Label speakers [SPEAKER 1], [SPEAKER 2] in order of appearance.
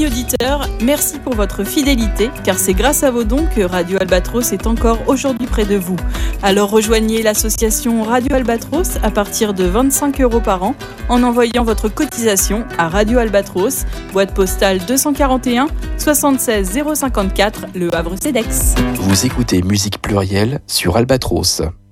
[SPEAKER 1] Amis auditeurs, merci pour votre fidélité, car c'est grâce à vos dons que Radio Albatros est encore aujourd'hui près de vous. Alors rejoignez l'association Radio Albatros à partir de 25 € par an en envoyant votre cotisation à Radio Albatros, boîte postale 241 76 054, Le Havre-Cedex.
[SPEAKER 2] Vous écoutez Musique Plurielle sur Albatros.